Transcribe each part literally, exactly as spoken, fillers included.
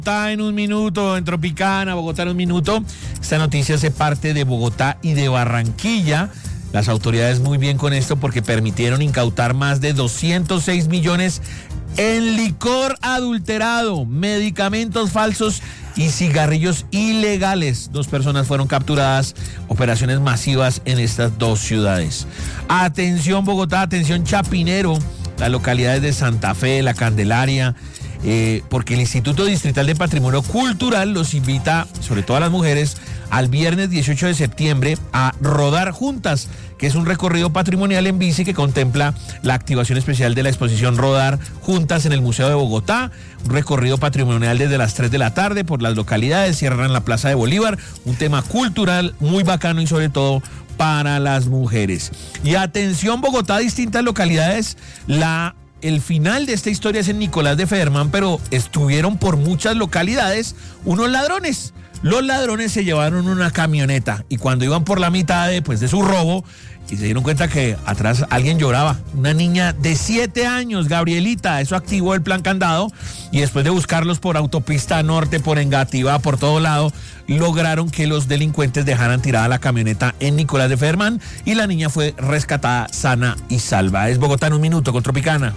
Bogotá en un minuto, en Tropicana, Bogotá en un minuto. Esta noticia hace parte de Bogotá y de Barranquilla. Las autoridades muy bien con esto porque permitieron incautar más de doscientos seis millones en licor adulterado, medicamentos falsos y cigarrillos ilegales. Dos personas fueron capturadas, operaciones masivas en estas dos ciudades. Atención Bogotá, atención Chapinero, las localidades de Santa Fe, La Candelaria, eh, porque el Instituto Distrital de Patrimonio Cultural los invita, sobre todo a las mujeres, al viernes dieciocho de septiembre a Rodar Juntas, que es un recorrido patrimonial en bici que contempla la activación especial de la exposición Rodar Juntas en el Museo de Bogotá, un recorrido patrimonial desde las tres de la tarde por las localidades, cierran en la Plaza de Bolívar, un tema cultural muy bacano y sobre todo para las mujeres. Y atención Bogotá, distintas localidades, la... El final de esta historia es en Nicolás de Federman, pero estuvieron por muchas localidades unos ladrones. Los ladrones se llevaron una camioneta y cuando iban por la mitad de, pues, de su robo y se dieron cuenta que atrás alguien lloraba, una niña de siete años, Gabrielita, eso activó el plan Candado y después de buscarlos por autopista norte, por Engativá, por todo lado, lograron que los delincuentes dejaran tirada la camioneta en Nicolás de Federman y la niña fue rescatada sana y salva. Es Bogotá en un minuto con Tropicana.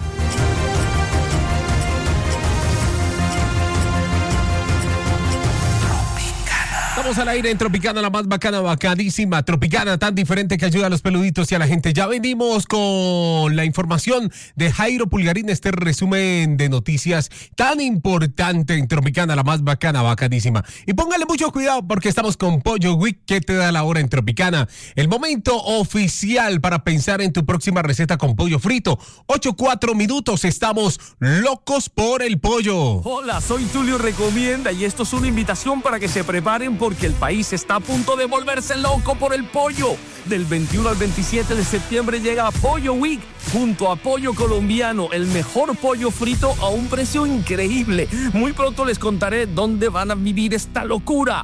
Estamos al aire en Tropicana, la más bacana, bacadísima. Tropicana, tan diferente que ayuda a los peluditos y a la gente. Ya venimos con la información de Jairo Pulgarín, este resumen de noticias tan importante en Tropicana, la más bacana, bacadísima. Y póngale mucho cuidado porque estamos con Pollo Week, que te da la hora en Tropicana. El momento oficial para pensar en tu próxima receta con pollo frito. Ocho, cuatro minutos, estamos locos por el pollo. Hola, soy Tulio Recomienda y esto es una invitación para que se preparen porque el país está a punto de volverse loco por el pollo. Del veintiuno al veintisiete de septiembre llega Pollo Week junto a Pollo Colombiano, el mejor pollo frito a un precio increíble. Muy pronto les contaré dónde van a vivir esta locura.